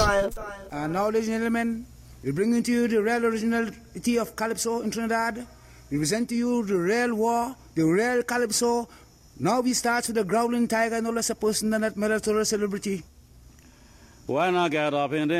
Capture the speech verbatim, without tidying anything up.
style. And now, ladies and gentlemen, we bring into you the real originality of Calypso in Trinidad. We present to you the real war, the real Calypso. Now we start with the growling tiger, no less a person than that Melatonin celebrity. Why not get up in there?